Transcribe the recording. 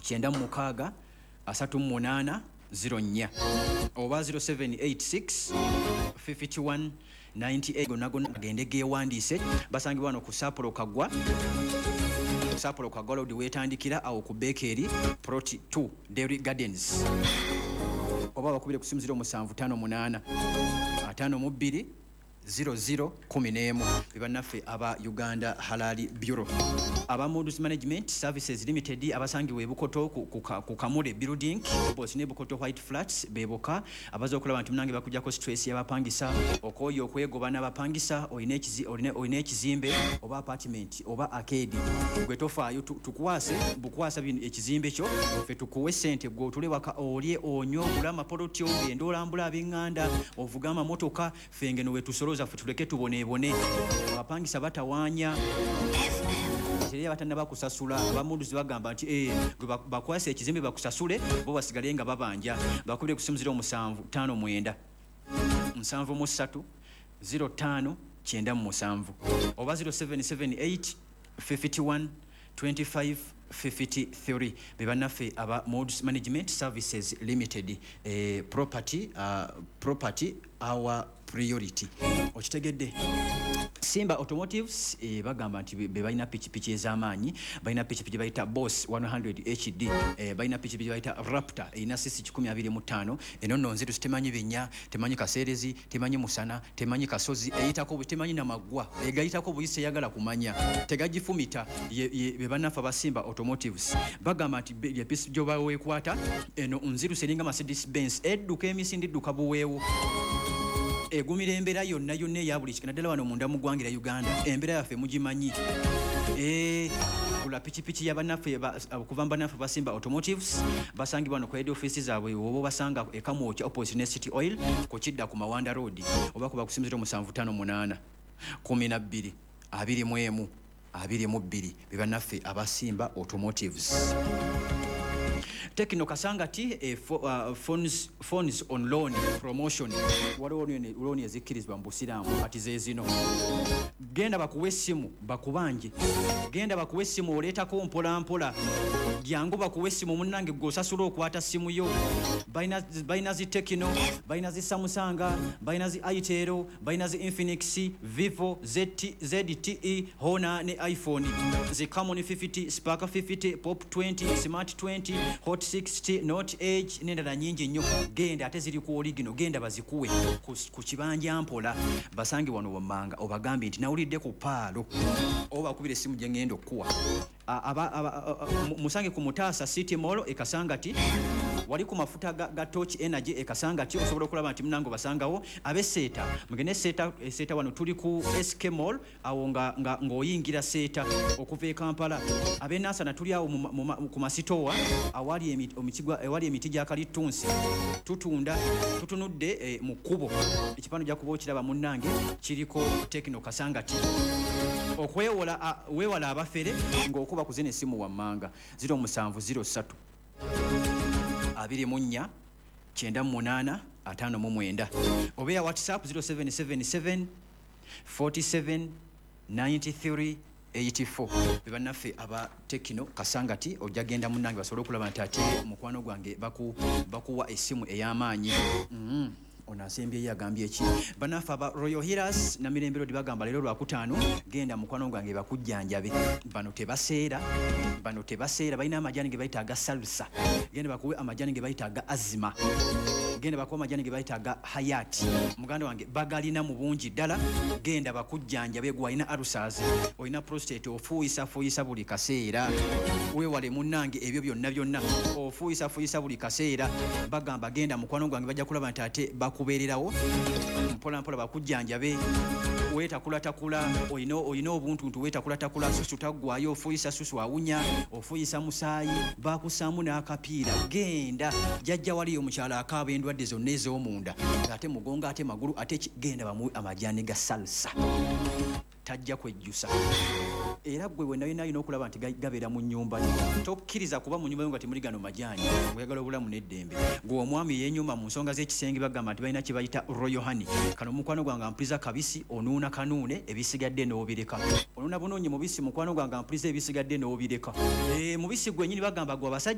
96 38 04 oba 0786 51 98 gonna agende gewandiise basangibwa no ku Sapolo Kagwa Road wetandikira awo ku Bakery Proti 2 Dairy Gardens oba bakubire ku simu 0758 52 0011 bibannaffe aba Uganda Halali Bureau aba Modus Management Services Limited abasangiwe ebukoto ku Kamule Building boss ne bukoto White Flats beboka abazokola abantu mnange bakujjako stress y'abapangisa okoyo okwegoba n'abapangisa oyina ekizimbe oba apartment oba arcade gwe tofaayo bukwasa ekizimbe kyo fe tukuwe sente gwe otule waka olye onyo kulama polotyo genda olambula ab'enganda ovuga amamotoka fenge no wetusolo zaffe tuleke tubone abapangisa batawaanya Teria batanda bakusasula abamunduzi bagamba nti bakwasa ekizimbe bakusasule bo basigale nga babanja bakubire kusimuzira omusanvu 59 73 05 97 oba 0778 51 25 53 bibannaffe aba Modus Management Services Limited property our priority okitegedde Simba Automotives bagamba nti be balina pichipichi ez'amaanyi balina pichipichi bayita Boss 100 HD balina pichipichi bayita Raptor ina sisi 125 eno nonziru temanyi binya temanyi kaserezi temanyi musana temanyi kasozi eyitako temanyi na magwa egayitako buyise yagala kumanya tegajifumita be banafa ba Simba Automotives bagamba nti ye pisi joba wekwata eno nziru seringa Mercedes Benz edduka emisindi duka buweewo egumira embera yonna ya buli kikana ddala wano munda mu ggwangira Uganda embera yaffe mugimanyi kula pichipichi y'abannaffe okuva bannaffe ba Simba Automotives basangibwa no ku head office zaabwe obo basanga ekamwoki opposite ne City Oil ku Kidda ku Mawanda Road oba kuba kusimizira 758 12 21 22 bibannaffe aba Simba Automotives Tekino Kasangati phones on loan promotion waliwo loan ezikirizibwa mbusiramu ati zezino genda bakuwe simu bakubanje genda bakuwe simu oleetako mpola jangu bakuwe simu munnange gosasula okwata simu yo baina zi Tekino baina zi Samsung baina zi Itel baina zi Infinix Vivo ZTE Honor ne iPhone zi Camon 50 Spark 50 Pop 20 Smart 20 Hot 60 Note Edge nendala nyingi nnyo genda ate ziri ku original genda bazikuwe ku kibanja mpola basangi wano wamanga obagambi nti nawulidde ku paalo oba kubire simu gye ngenda okuwa musange ku Mutaasa City Mall ekasangati wali ku mafuta ga Torch Energy ekasangati osobola okulaba nti mnango basangawo abe seta mugene seta wano tuli ku SK Mall awo ng'oyingira seta okuva e Kampala abe Nasana tuli awo ku masitowa awali emiti gya kalitunsi tutunudde mu kkubo ekipando gya kuba okiraba munnange kiriko Tekino Kasangati weewala abafere ng'okuba kuzina essimu wammanga 0703 24 98 59 oba ya WhatsApp 0777 47 93 84 bibannaffe aba Tekino Kasangati ojja genda munnange basobole okulaba nti ate mukwano gwange bakuwa essimu ey'amaanyi onasembye yagambye eki banafa aba Royal Healers na Mirembe Road bagamba lero lwakutaano genda mukwano gwange bakujjanjabe bano tebaseera balina amajani ge bayita aga salsa genda bakuwe amajani ge bayita aga azima genda bakuwe amajani ge bayita aga hayati muganda wange bagalina mu bungi ddala genda bakujjanjabe gwalina arusazi olina prostate ofuuyisa buli kaseera weewale munnange ebyo byonna ofuuyisa buli kaseera bagamba genda mukwano gwange bajja kulaba nti ate kubeererawo mpola bakujjanjabe wetakula oyina obuntu wetakula susu taggwayo ofuuyisa susu awunya ofuuyisa musaayi bakusaamu n'akapiira genda jajja waliyo omukyala akaaba endwadde zonna ez'omunda ate mugonga ate magulu ate genda bamuwe amajani ga salsa tajja kwejjusa era gwe wenayina okulaba nti gabeera mu nnyumba tokkiriza kuba mu nnyumba yo nga temuli gano majaani oyagala obulamu n'eddembe gwe omwami yenyuma mu nsonga z'ekisenge bagamba nti balina kye bayita Royal Honey kano mukwano gwange ampuliza kabisi onuuna kanuune ebisigadde n'obireka onuuna bunoonyi mubisi mukwano gwange ampuliza ebisigadde n'obireka mubisi gwennyini bagamba gwe abasajja